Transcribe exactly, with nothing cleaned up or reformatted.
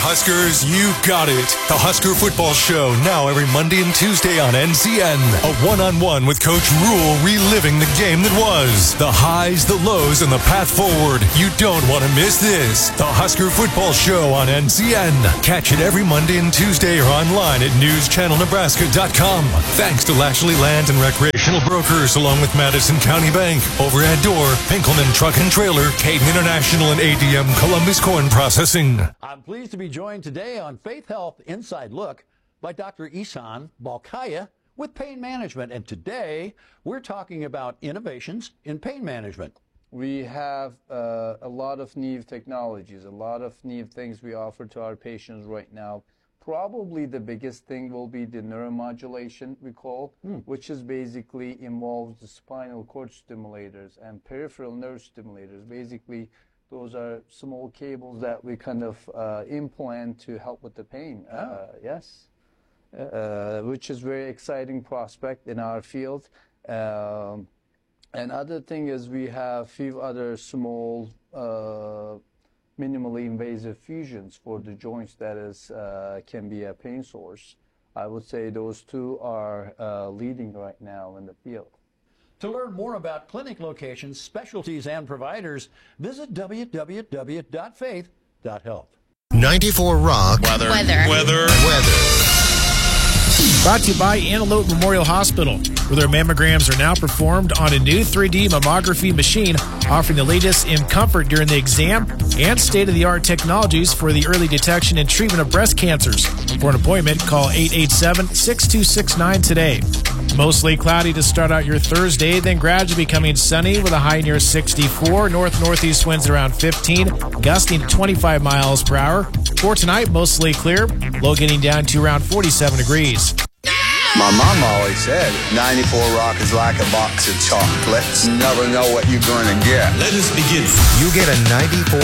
Huskers, you got it. The Husker Football Show, now every Monday and Tuesday on N C N. A one-on-one with Coach Rule, reliving the game that was. The highs, the lows, and the path forward. You don't want to miss this. The Husker Football Show on N C N. Catch it every Monday and Tuesday or online at news channel nebraska dot com. Thanks to Lashley Land and Recreational Brokers, along with Madison County Bank, Overhead Door, Pinkelman Truck and Trailer, Caden International, and A D M Columbus Corn Processing. I'm pleased to be joined today on Faith Health Inside Look by Doctor Ihsan Balkaya with pain management. And today we're talking about innovations in pain management. We have uh, a lot of new technologies, a lot of new things we offer to our patients right now. Probably the biggest thing will be the neuromodulation we call, hmm. which is basically involves the spinal cord stimulators and peripheral nerve stimulators. Basically, those are small cables that we kind of uh, implant to help with the pain. Oh. Uh, yes, uh, which is very exciting prospect in our field. Um, and other thing is we have few other small, uh, minimally invasive fusions for the joints that is uh, can be a pain source. I would say those two are uh, leading right now in the field. To learn more about clinic locations, specialties, and providers, visit w w w dot faith dot health. ninety-four Rock. Weather. Weather. Weather. Weather. Brought to you by Antelope Memorial Hospital, where their mammograms are now performed on a new three D mammography machine, offering the latest in comfort during the exam and state-of-the-art technologies for the early detection and treatment of breast cancers. For an appointment, call eight eight seven, six two six nine today. Mostly cloudy to start out your Thursday, then gradually becoming sunny with a high near sixty-four. North-northeast winds around fifteen, gusting to twenty-five miles per hour. For tonight, mostly clear, low getting down to around forty-seven degrees. My mom always said, ninety-four Rock is like a box of chocolates. You never know what you're going to get. Let us begin. You get a ninety-four